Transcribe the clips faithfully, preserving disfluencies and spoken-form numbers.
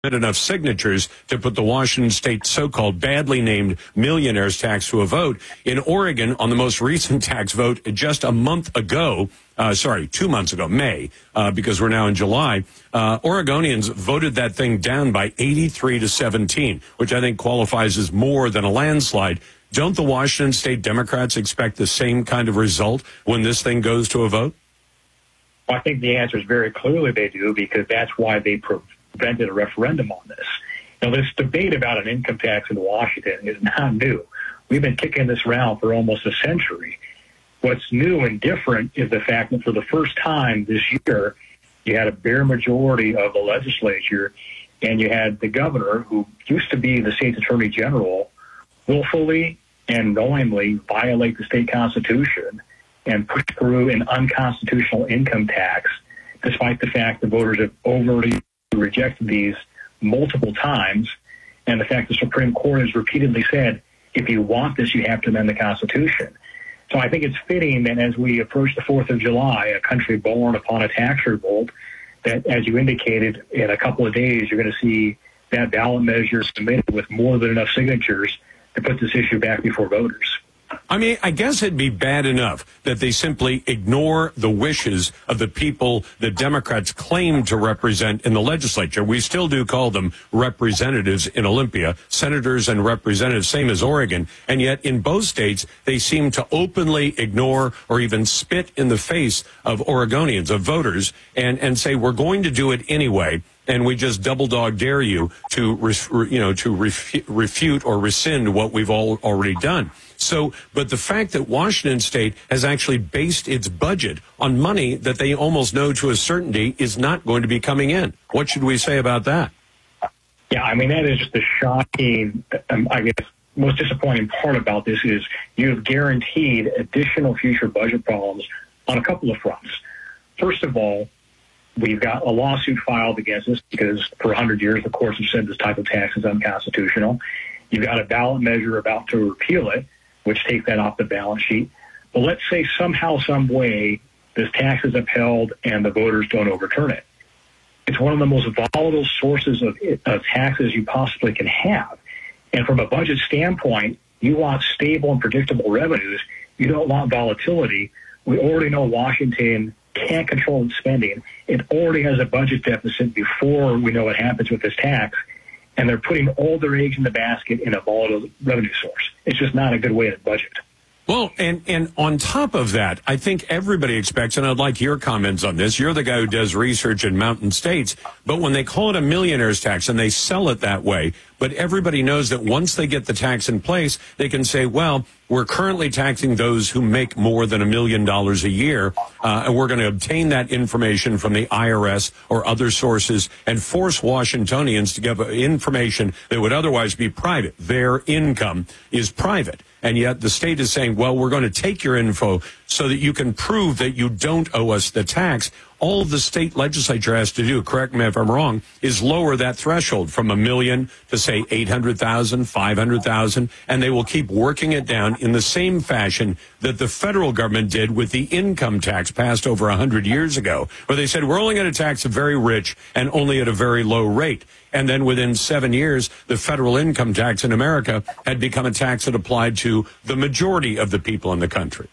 enough signatures to put the Washington State so-called badly named millionaires tax to a vote. In Oregon, on the most recent tax vote just a month ago, uh, sorry, two months ago, May, uh, because we're now in July, uh, Oregonians voted that thing down by eighty-three to seventeen, which I think qualifies as more than a landslide. Don't the Washington State Democrats expect the same kind of result when this thing goes to a vote? Well, I think the answer is very clearly they do, because that's why they prevented a referendum on this. Now, this debate about an income tax in Washington is not new. We've been kicking this around for almost a century. What's new and different is the fact that for the first time this year, you had a bare majority of the legislature, and you had the governor, who used to be the state's attorney general, willfully and knowingly violate the state constitution and push through an unconstitutional income tax, despite the fact the voters have overly rejected these multiple times, and the fact the Supreme Court has repeatedly said, if you want this, you have to amend the Constitution. So I think it's fitting that as we approach the fourth of July, a country born upon a tax revolt, that, as you indicated, in a couple of days, you're going to see that ballot measure submitted with more than enough signatures to put this issue back before voters. I mean, I guess it'd be bad enough that they simply ignore the wishes of the people the Democrats claim to represent in the legislature. We still do call them representatives in Olympia, senators and representatives, same as Oregon. And yet in both states, they seem to openly ignore or even spit in the face of Oregonians, of voters, and, and say, we're going to do it anyway. And we just double dog dare you to, you know, to refu- refute or rescind what we've all already done. So, but the fact that Washington State has actually based its budget on money that they almost know to a certainty is not going to be coming in. What should we say about that? Yeah, I mean, that is just a shocking, um, I guess, most disappointing part about this is you've guaranteed additional future budget problems on a couple of fronts. First of all, we've got a lawsuit filed against us because for one hundred years the courts have said this type of tax is unconstitutional. You've got a ballot measure about to repeal it, which takes that off the balance sheet. But let's say somehow, some way, this tax is upheld and the voters don't overturn it. It's one of the most volatile sources of, of taxes you possibly can have. And from a budget standpoint, you want stable and predictable revenues. You don't want volatility. We already know Washington can't control its spending. It already has a budget deficit before we know what happens with this tax. And they're putting all their eggs in the basket in a volatile revenue source. It's just not a good way to budget. Well, and, and on top of that, I think everybody expects, and I'd like your comments on this, you're the guy who does research in Mountain States, but when they call it a millionaire's tax and they sell it that way, but everybody knows that once they get the tax in place, they can say, well, we're currently taxing those who make more than a million dollars a year, uh, and we're going to obtain that information from the I R S or other sources and force Washingtonians to give information that would otherwise be private. Their income is private. And yet the state is saying, well, we're going to take your info so that you can prove that you don't owe us the tax. All the state legislature has to do, correct me if I'm wrong, is lower that threshold from a million to, say, eight hundred thousand, five hundred thousand, and they will keep working it down in the same fashion that the federal government did with the income tax passed over one hundred years ago, where they said, we're only going to tax the very rich and only at a very low rate. And then within seven years, the federal income tax in America had become a tax that applied to the majority of the people in the country.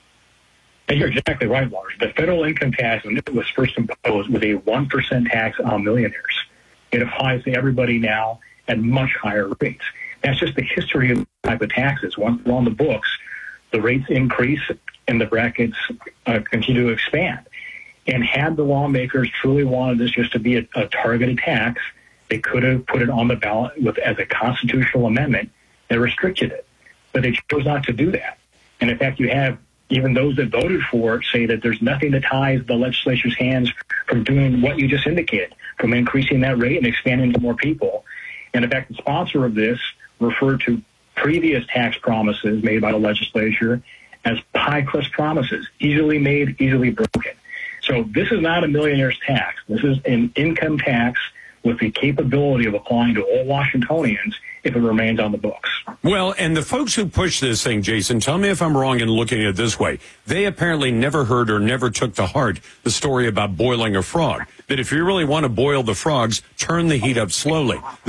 And you're exactly right, Lars. The federal income tax, when it was first imposed, was a one percent tax on millionaires. It applies to everybody now at much higher rates. That's just the history of the type of taxes. Once they're on the books, the rates increase and the brackets uh, continue to expand. And had the lawmakers truly wanted this just to be a, a targeted tax, they could have put it on the ballot with as a constitutional amendment that restricted it. But they chose not to do that. And in fact, you have even those that voted for it say that there's nothing that ties the legislature's hands from doing what you just indicated, from increasing that rate and expanding to more people. And in fact, the sponsor of this referred to previous tax promises made by the legislature as pie-crust promises, easily made, easily broken. So this is not a millionaire's tax. This is an income tax with the capability of applying to all Washingtonians if it remains on the books. Well, and the folks who push this thing, Jason, tell me if I'm wrong in looking at it this way. They apparently never heard or never took to heart the story about boiling a frog. That if you really want to boil the frogs, turn the heat up slowly.